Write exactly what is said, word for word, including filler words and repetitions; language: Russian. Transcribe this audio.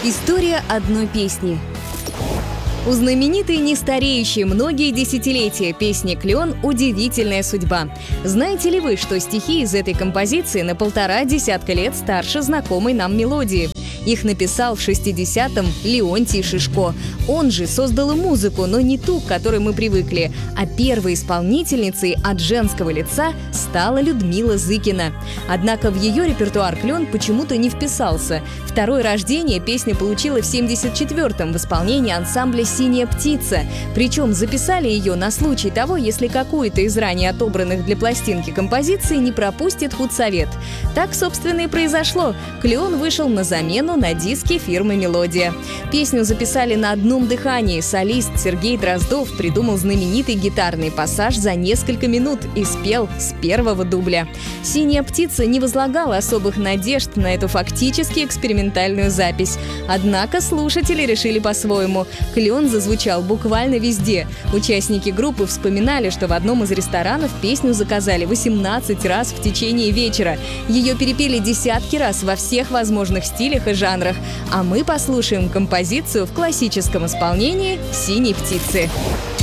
История одной песни. У знаменитой нестареющей многие десятилетия песни «Клен» удивительная судьба. Знаете ли вы, что стихи из этой композиции на полтора десятка лет старше знакомой нам мелодии? Их написал в шестидесятом Леонтий Шишко. Он же создал и музыку, но не ту, к которой мы привыкли. А первой исполнительницей от женского лица стала Людмила Зыкина. Однако в ее репертуар «Клен» почему-то не вписался. Второе рождение песня получила в семьдесят четвёртом в исполнении ансамбля «Синяя птица». Причем записали ее на случай того, если какую-то из ранее отобранных для пластинки композиций не пропустит худсовет. Так, собственно, и произошло. «Клен» вышел на замену на диске фирмы «Мелодия». Песню записали на одном дыхании. Солист Сергей Дроздов придумал знаменитый гитарный пассаж за несколько минут и спел с первого дубля. «Синяя птица» не возлагала особых надежд на эту фактически экспериментальную запись. Однако слушатели решили по-своему. «Клен» зазвучал буквально везде. Участники группы вспоминали, что в одном из ресторанов песню заказали восемнадцать раз в течение вечера. Ее перепели десятки раз во всех возможных стилях и жанрах. А мы послушаем композицию в классическом исполнении «Синей птицы».